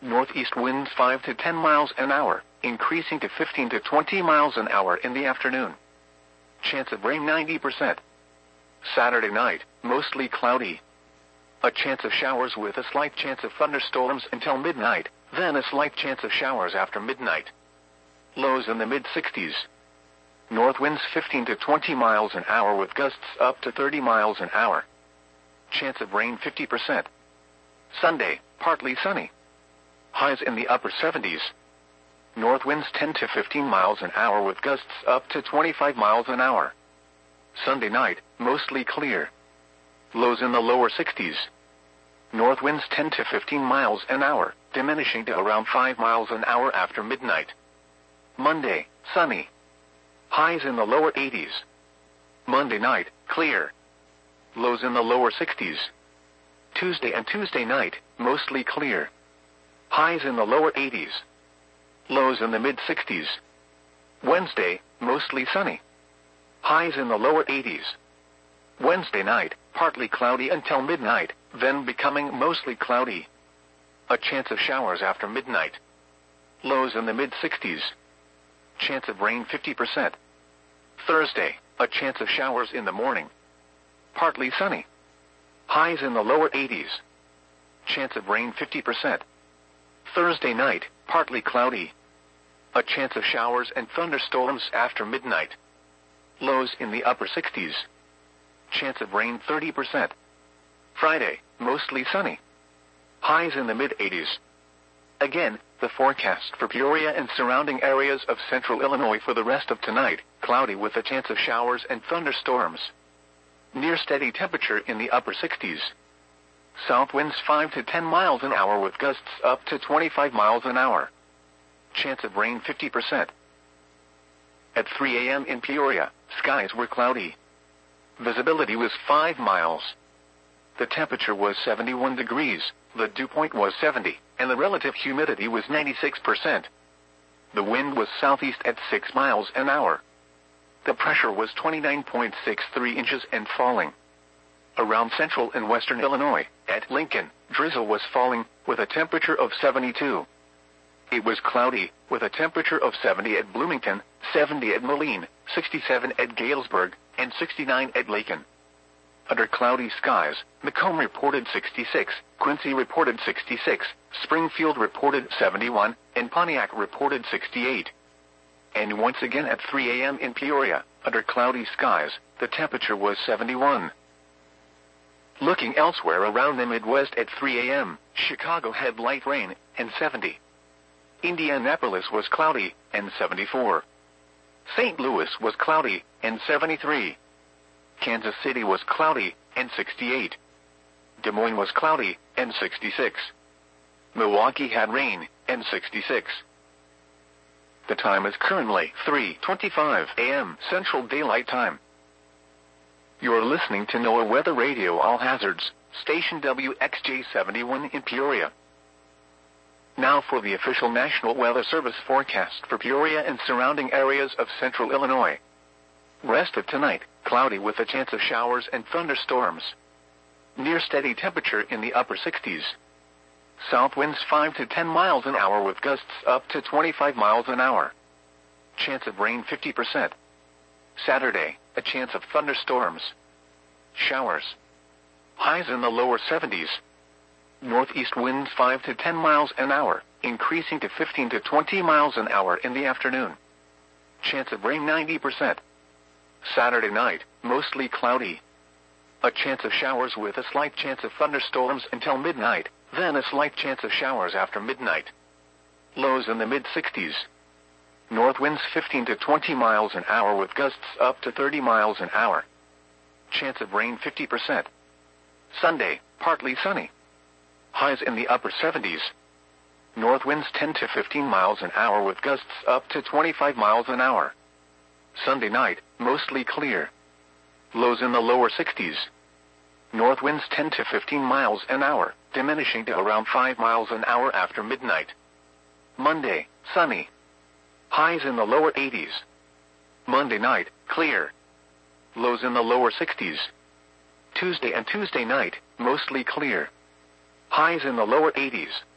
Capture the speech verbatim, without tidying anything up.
Northeast winds five to ten miles an hour, increasing to fifteen to twenty miles an hour in the afternoon. Chance of rain ninety percent. Saturday night, mostly cloudy. A chance of showers with a slight chance of thunderstorms until midnight, then a slight chance of showers after midnight. Lows in the mid sixties. North winds fifteen to twenty miles an hour with gusts up to thirty miles an hour. Chance of rain fifty percent. Sunday, partly sunny. Highs in the upper seventies. North winds ten to fifteen miles an hour with gusts up to twenty-five miles an hour. Sunday night, mostly clear. Lows in the lower sixties. North winds ten to fifteen miles an hour, diminishing to around five miles an hour after midnight. Monday, sunny. Highs in the lower eighties. Monday night, clear. Lows in the lower sixties. Tuesday and Tuesday night, mostly clear. Highs in the lower eighties. Lows in the mid sixties. Wednesday, mostly sunny. Highs in the lower eighties. Wednesday night, partly cloudy until midnight, then becoming mostly cloudy. A chance of showers after midnight. Lows in the mid sixties. Chance of rain fifty percent. Thursday, a chance of showers in the morning. Partly sunny. Highs in the lower eighties. Chance of rain fifty percent. Thursday night, partly cloudy. A chance of showers and thunderstorms after midnight. Lows in the upper sixties. Chance of rain thirty percent. Friday, mostly sunny. Highs in the mid eighties. Again, the forecast for Peoria and surrounding areas of central Illinois for the rest of tonight, cloudy with a chance of showers and thunderstorms. Near steady temperature in the upper sixties. South winds five to ten miles an hour with gusts up to twenty-five miles an hour. Chance of rain fifty percent. At three a m in Peoria, skies were cloudy. Visibility was five miles. The temperature was seventy-one degrees, the dew point was seventy, and the relative humidity was ninety-six percent. The wind was southeast at six miles an hour. The pressure was twenty-nine point six three inches and falling. Around central and western Illinois, at Lincoln, drizzle was falling, with a temperature of seventy-two. It was cloudy, with a temperature of seventy at Bloomington, seventy at Moline, sixty-seven at Galesburg, and sixty-nine at Lacon. Under cloudy skies, Macomb reported sixty-six, Quincy reported sixty-six, Springfield reported seventy-one, and Pontiac reported sixty-eight. And once again at three a m in Peoria, under cloudy skies, the temperature was seventy-one. Looking elsewhere around the Midwest at three a m, Chicago had light rain, and seventy. Indianapolis was cloudy, and seventy-four. Saint Louis was cloudy, and seventy-three. Kansas City was cloudy, and sixty-eight. Des Moines was cloudy, and sixty-six. Milwaukee had rain, and sixty-six. The time is currently three twenty-five a m Central Daylight Time. You're listening to NOAA Weather Radio All Hazards, station W X J seventy-one in Peoria. Now for the official National Weather Service forecast for Peoria and surrounding areas of central Illinois. Rest of tonight, cloudy with a chance of showers and thunderstorms. Near steady temperature in the upper sixties. South winds five to ten miles an hour with gusts up to twenty-five miles an hour. Chance of rain fifty percent. Saturday, a chance of thunderstorms. Showers. Highs in the lower seventies. Northeast winds five to ten miles an hour, increasing to fifteen to twenty miles an hour in the afternoon. Chance of rain ninety percent. Saturday night, mostly cloudy. A chance of showers with a slight chance of thunderstorms until midnight, then a slight chance of showers after midnight. Lows in the mid sixties. North winds fifteen to twenty miles an hour with gusts up to thirty miles an hour. Chance of rain fifty percent. Sunday, partly sunny. Highs in the upper seventies. North winds ten to fifteen miles an hour with gusts up to twenty-five miles an hour. Sunday night, mostly clear. Lows in the lower sixties. North winds ten to fifteen miles an hour, diminishing to around five miles an hour after midnight. Monday, sunny. Highs in the lower eighties. Monday night, clear. Lows in the lower sixties. Tuesday and Tuesday night, mostly clear. Highs in the lower eighties.